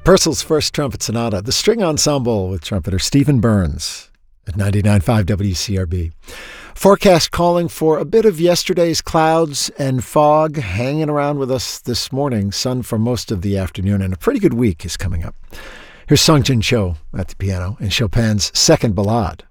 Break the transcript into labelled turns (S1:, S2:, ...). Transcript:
S1: Purcell's First Trumpet Sonata, the string ensemble with trumpeter Stephen Burns at 99.5 WCRB. Forecast calling for a bit of yesterday's clouds and fog hanging around with us this morning. Sun for most of the afternoon, and a pretty good week is coming up. Here's Sung Jin Cho at the piano in Chopin's Second Ballade.